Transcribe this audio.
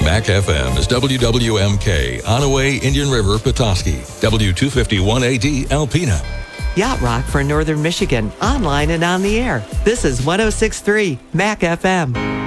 Mac FM is WWMK, Onaway, Indian River, Petoskey, W251AD, Alpena. Yacht Rock for Northern Michigan, online and on the air. This is 106.3 Mac FM.